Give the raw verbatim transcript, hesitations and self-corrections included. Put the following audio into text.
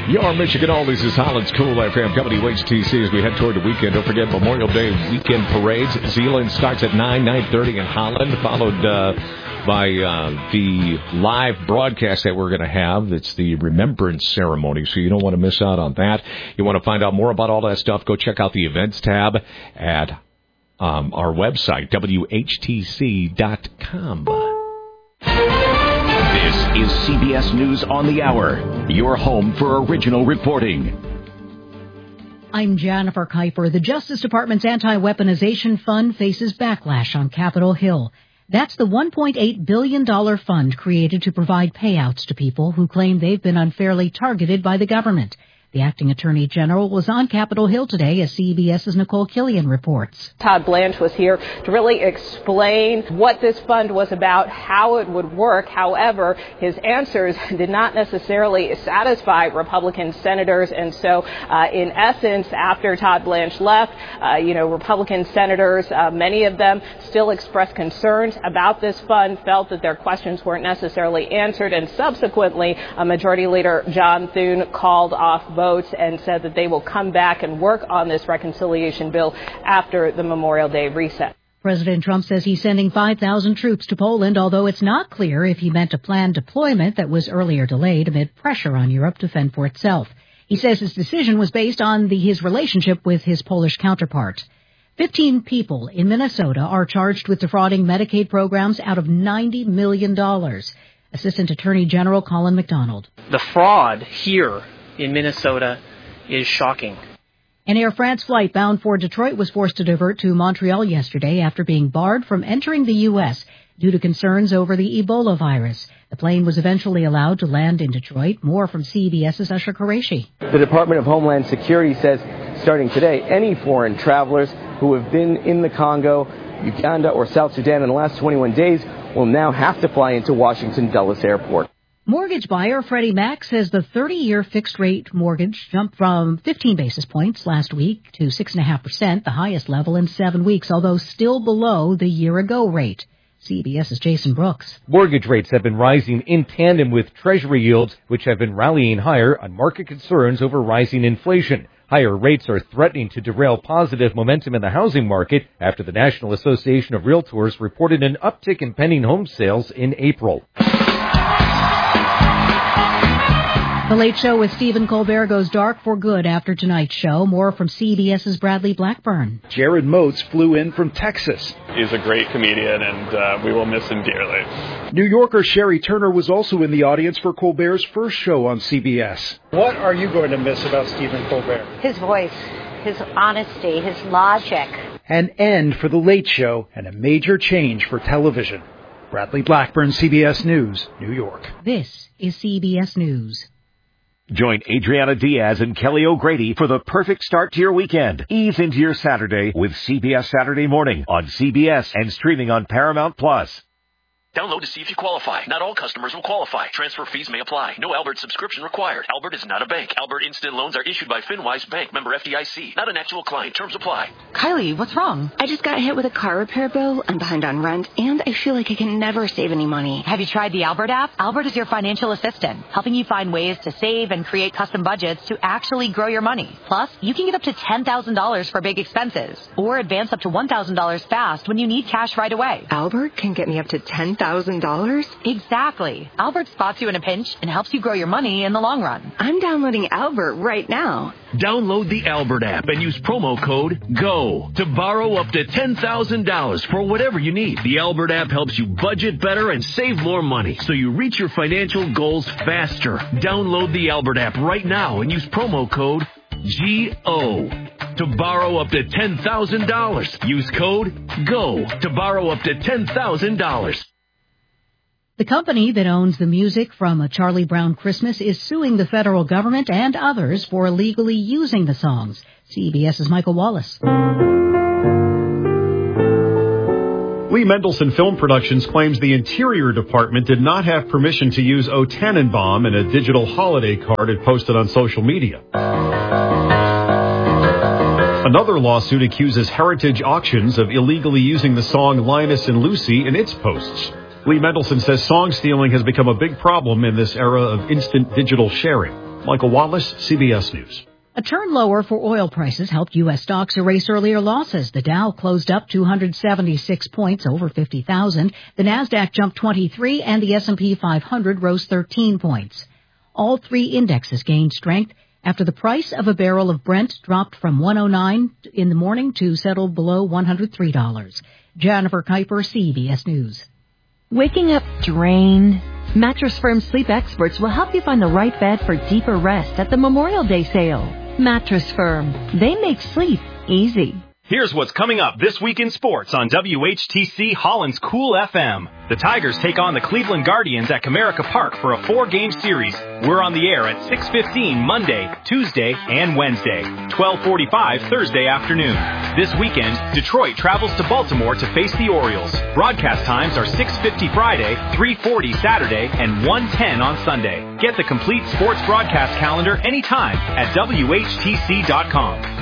Your Michigan Oldies is Holland's Cool F M coming to H T C as we head toward the weekend. Don't forget Memorial Day weekend parades. Zeeland starts at nine, nine thirty in Holland, followed uh, by uh, the live broadcast that we're going to have. It's the Remembrance Ceremony, so you don't want to miss out on that. You want to find out more about all that stuff, go check out the events tab at um, our website, W H T C dot com. This is C B S News on the Hour, your home for original reporting. I'm Jennifer Kuiper. The Justice Department's Anti-Weaponization Fund faces backlash on Capitol Hill. That's the one point eight billion dollars fund created to provide payouts to people who claim they've been unfairly targeted by the government. The acting attorney general was on Capitol Hill today, as CBS's Nicole Killian reports. Todd Blanche was here to really explain what this fund was about, how it would work. However, his answers did not necessarily satisfy Republican senators. And so, uh, in essence, after Todd Blanche left, uh, you know, Republican senators, uh, many of them still expressed concerns about this fund, felt that their questions weren't necessarily answered. And subsequently, uh, Majority Leader John Thune called off votes and said that they will come back and work on this reconciliation bill after the Memorial Day recess. President Trump says he's sending five thousand troops to Poland, although it's not clear if he meant a planned deployment that was earlier delayed amid pressure on Europe to fend for itself. He says his decision was based on the, his relationship with his Polish counterpart. Fifteen people in Minnesota are charged with defrauding Medicaid programs out of ninety million dollars. Assistant Attorney General Colin McDonald. The fraud here in Minnesota is shocking. An Air France flight bound for Detroit was forced to divert to Montreal yesterday after being barred from entering the U S due to concerns over the Ebola virus. The plane was eventually allowed to land in Detroit. More from CBS's Usher Qureshi. The Department of Homeland Security says starting today, any foreign travelers who have been in the Congo, Uganda, or South Sudan in the last twenty-one days will now have to fly into Washington Dulles Airport. Mortgage buyer Freddie Mac says the thirty-year fixed-rate mortgage jumped from fifteen basis points last week to six point five percent, the highest level in seven weeks, although still below the year-ago rate. CBS's Jason Brooks. Mortgage rates have been rising in tandem with Treasury yields, which have been rallying higher on market concerns over rising inflation. Higher rates are threatening to derail positive momentum in the housing market after the National Association of Realtors reported an uptick in pending home sales in April. The Late Show with Stephen Colbert goes dark for good after tonight's show. More from CBS's Bradley Blackburn. Jared Moats flew in from Texas. He's a great comedian, and uh, we will miss him dearly. New Yorker Sherry Turner was also in the audience for Colbert's first show on C B S. What are you going to miss about Stephen Colbert? His voice, his honesty, his logic. An end for The Late Show and a major change for television. Bradley Blackburn, C B S News, New York. This is C B S News. Join Adriana Diaz and Kelly O'Grady for the perfect start to your weekend. Ease into your Saturday with C B S Saturday Morning on C B S and streaming on Paramount Plus. Download to see if you qualify. Not all customers will qualify. Transfer fees may apply. No Albert subscription required. Albert is not a bank. Albert Instant Loans are issued by FinWise Bank, member F D I C. Not an actual client. Terms apply. Kylie, what's wrong? I just got hit with a car repair bill. I'm behind on rent, and I feel like I can never save any money. Have you tried the Albert app? Albert is your financial assistant, helping you find ways to save and create custom budgets to actually grow your money. Plus, you can get up to ten thousand dollars for big expenses, or advance up to one thousand dollars fast when you need cash right away. Albert can get me up to ten thousand dollars? Exactly. Albert spots you in a pinch and helps you grow your money in the long run. I'm downloading Albert right now. Download the Albert app and use promo code GO to borrow up to ten thousand dollars for whatever you need. The Albert app helps you budget better and save more money so you reach your financial goals faster. Download the Albert app right now and use promo code G O to borrow up to ten thousand dollars. Use code GO to borrow up to ten thousand dollars. The company that owns the music from A Charlie Brown Christmas is suing the federal government and others for illegally using the songs. CBS's Michael Wallace. Lee Mendelsohn Film Productions claims the Interior Department did not have permission to use O Tannenbaum in a digital holiday card it posted on social media. Another lawsuit accuses Heritage Auctions of illegally using the song Linus and Lucy in its posts. Lee Mendelsohn says song stealing has become a big problem in this era of instant digital sharing. Michael Wallace, C B S News. A turn lower for oil prices helped U S stocks erase earlier losses. The Dow closed up two hundred seventy-six points, over fifty thousand. The Nasdaq jumped twenty-three, and the S and P five hundred rose thirteen points. All three indexes gained strength after the price of a barrel of Brent dropped from one oh nine in the morning to settle below one hundred three dollars. Jennifer Kuiper, C B S News. Waking up drained? Mattress Firm sleep experts will help you find the right bed for deeper rest at the Memorial Day sale. Mattress Firm. They make sleep easy. Here's what's coming up this week in sports on W H T C Holland's Cool F M. The Tigers take on the Cleveland Guardians at Comerica Park for a four-game series. We're on the air at six fifteen Monday, Tuesday, and Wednesday, twelve forty-five Thursday afternoon. This weekend, Detroit travels to Baltimore to face the Orioles. Broadcast times are six fifty Friday, three forty Saturday, and one ten on Sunday. Get the complete sports broadcast calendar anytime at W H T C dot com.